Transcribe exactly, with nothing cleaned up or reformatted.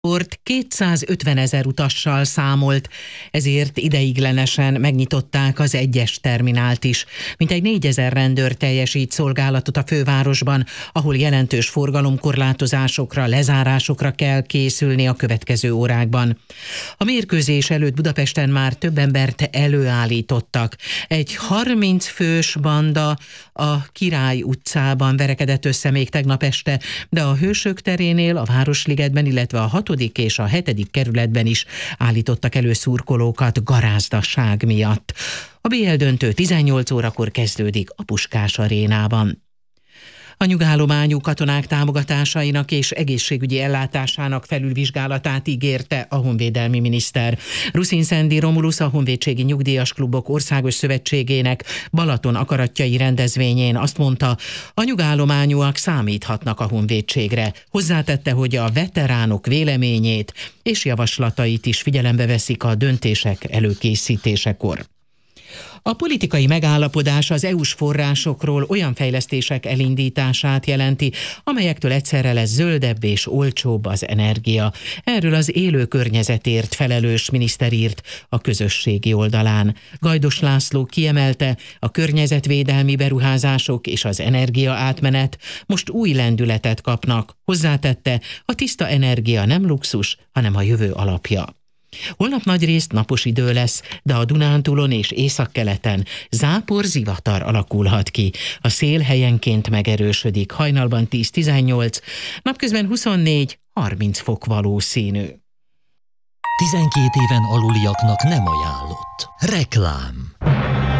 Port kétszázötvenezer utassal számolt, ezért ideiglenesen megnyitották az egyes terminált is. Mintegy négyezer rendőr teljesít szolgálatot a fővárosban, ahol jelentős forgalomkorlátozásokra, lezárásokra kell készülni a következő órákban. A mérkőzés előtt Budapesten már több embert előállítottak. Egy harminc fős banda a Király utcában verekedett össze még tegnap este, de a Hősök terénél, a Városligetben, illetve a hatodik és a hetedik kerületben is állítottak elő szurkolókat garázdaság miatt. A bé el döntő tizennyolc órakor kezdődik a Puskás arénában. A nyugállományú katonák támogatásainak és egészségügyi ellátásának felülvizsgálatát ígérte a honvédelmi miniszter. Ruszin Szendi Romulusz, a Honvédségi Nyugdíjas Klubok Országos Szövetségének Balaton akaratjai rendezvényén azt mondta, a nyugállományúak számíthatnak a honvédségre. Hozzátette, hogy a veteránok véleményét és javaslatait is figyelembe veszik a döntések előkészítésekor. A politikai megállapodás az é u-s forrásokról olyan fejlesztések elindítását jelenti, amelyektől egyszerre lesz zöldebb és olcsóbb az energia. Erről az élő környezetért felelős miniszter írt a közösségi oldalán. Gajdos László kiemelte, a környezetvédelmi beruházások és az energia átmenet most új lendületet kapnak. Hozzátette, a tiszta energia nem luxus, hanem a jövő alapja. Holnap nagyrészt napos idő lesz, de a Dunántúlon és északkeleten zápor, zivatar alakulhat ki. A szél helyenként megerősödik, hajnalban tíz-tizennyolc, napközben huszonnégy-harminc fok valószínű. tizenkét éven aluliaknak nem ajánlott. Reklám.